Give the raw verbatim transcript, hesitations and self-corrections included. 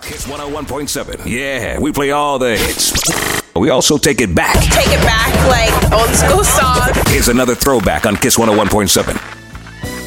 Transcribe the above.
Kiss one oh one point seven. Yeah, we play all the hits. We also take it back. Take it back like old school song. Here's another throwback on Kiss one oh one point seven.